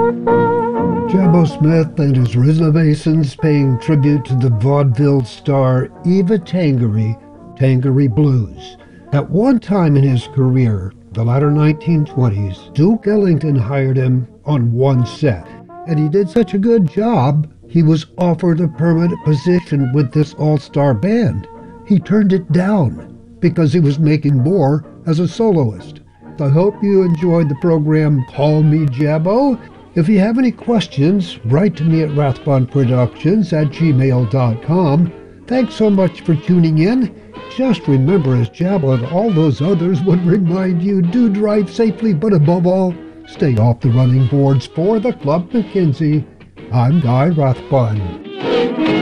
Jabbo Smith and his Rhythmations paying tribute to the vaudeville star Eva Tangery, Tangery Blues. At one time in his career, the latter 1920s, Duke Ellington hired him on one set, and he did such a good job, he was offered a permanent position with this all-star band. He turned it down because he was making more as a soloist. I hope you enjoyed the program Call Me Jabbo. If you have any questions, write to me at rathbunproductions@gmail.com. Thanks so much for tuning in. Just remember, as Jabbo and all those others would remind you, do drive safely, but above all, stay off the running boards. For the Club McKenzie, I'm Guy Rathbun.